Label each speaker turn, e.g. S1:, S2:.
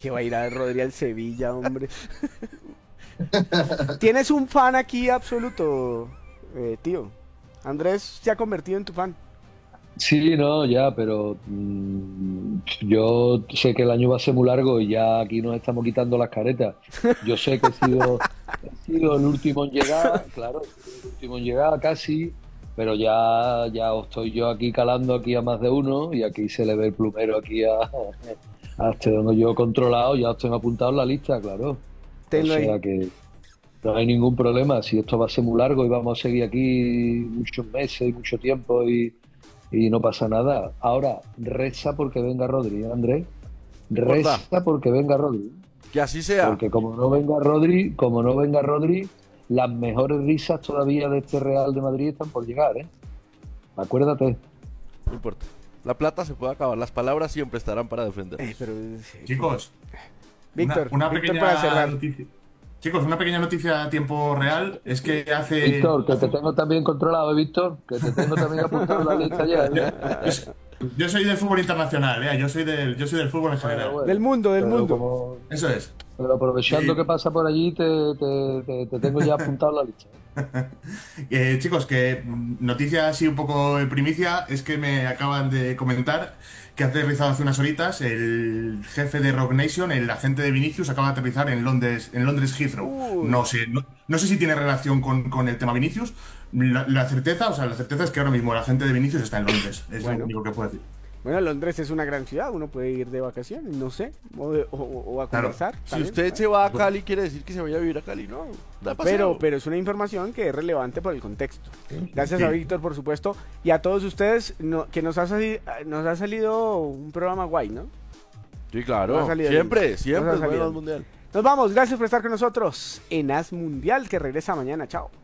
S1: Que va a ir a ver Rodri al Sevilla, hombre. ¿Tienes un fan aquí absoluto, tío? Andrés se ha convertido en tu fan.
S2: Sí, no, ya, pero yo sé que el año va a ser muy largo y ya aquí nos estamos quitando las caretas. Yo sé que he sido el último en llegar, claro, he sido el último en llegar casi, pero ya os estoy yo aquí calando aquí a más de uno y aquí se le ve el plumero aquí a este donde yo controlado, ya os tengo apuntado en la lista, claro. O
S1: Tenlo ahí.
S2: sea que no hay ningún problema. Si esto va a ser muy largo y vamos a seguir aquí muchos meses y mucho tiempo y no pasa nada. Ahora, reza porque venga Rodri, ¿eh, Andrés?
S3: Porfa,
S2: Reza porque venga Rodri.
S3: que así sea.
S2: Porque como no venga Rodri, las mejores risas todavía de este Real de Madrid están por llegar, ¿eh? Acuérdate.
S3: No importa. La plata se puede acabar, las palabras siempre estarán para defendernos.
S1: Pero,
S4: Chicos,
S1: Víctor,
S4: una
S1: Víctor para
S4: pequeña
S1: cerrar.
S4: noticia. Chicos, una pequeña noticia a tiempo real es que
S2: Víctor, que te tengo también controlado, ¿eh, Víctor? Que te tengo también apuntado en la lista ya,
S4: yo,
S2: ¿eh?
S4: yo soy del fútbol internacional, yo soy del fútbol en
S2: Bueno,
S4: general.
S1: Del
S2: bueno.
S1: mundo, del
S2: Pero
S1: mundo.
S2: como,
S4: Eso es.
S2: pero aprovechando que
S4: Y,
S2: pasa por allí, te tengo ya apuntado en la lista.
S4: chicos, que noticia así un poco de primicia es que me acaban de comentar que ha aterrizado hace unas horitas el jefe de Rock Nation, el agente de Vinicius, acaba de aterrizar en Londres Heathrow.
S1: Uy.
S4: No sé si tiene relación con el tema Vinicius. La certeza es que ahora mismo el agente de Vinicius está en Londres. Es lo
S1: Bueno.
S4: único que puedo decir.
S1: Bueno, Londres es una gran ciudad, uno puede ir de vacaciones, no sé, o a
S4: Claro.
S1: conversar.
S3: Si
S1: también.
S3: usted se va a Cali, quiere decir que se vaya a vivir a Cali, no. Da paseo.
S1: Pero es una información que es relevante por el contexto. Gracias a
S4: Sí.
S1: Víctor, por supuesto, y a todos ustedes que nos ha salido un programa guay, ¿no?
S3: Sí,
S1: Nos
S3: claro.
S1: ha salido
S3: Siempre,
S1: bien.
S3: siempre
S1: Nos ha
S3: es bueno
S1: salido
S3: el mundial.
S1: Nos vamos, gracias por estar con nosotros en As Mundial, que regresa mañana, chao.